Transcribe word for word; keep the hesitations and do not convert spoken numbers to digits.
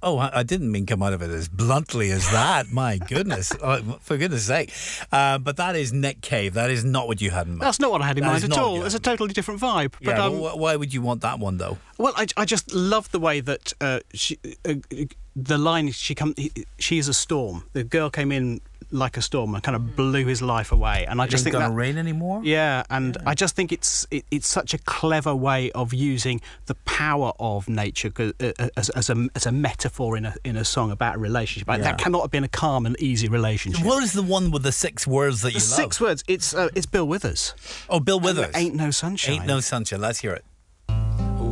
Oh, I I didn't mean come out of it as bluntly as that. My goodness. Oh, for goodness sake. Uh, but that is Nick Cave. That is not what you had in mind. That's not what I had in That mind is at not what all. you It's a had. totally different vibe. Yeah, But, um, but wh- why would you want that one, though? well, I, I just love the way that uh, she, uh, the line she come. She is a storm. The girl came in like a storm and kind of blew his life away. And I It just ain't think gonna that, rain anymore? yeah, and I just think it's it, it's such a clever way of using the power of nature 'cause, uh, as, as a as a metaphor in a in a song about a relationship. Like, Yeah. That cannot have been a calm and easy relationship. What is the one with the six words that you The love? six words. It's uh, it's Bill Withers. Oh, Bill Withers. Ain't no sunshine. Ain't no sunshine. Let's hear it.